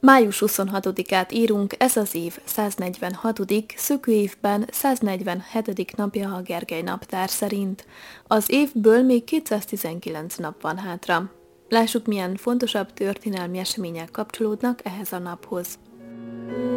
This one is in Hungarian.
Május 26-át írunk, ez az év 146., szökőévben 147. napja a Gergely naptár szerint. Az évből még 219 nap van hátra. Lássuk, milyen fontosabb történelmi események kapcsolódnak ehhez a naphoz.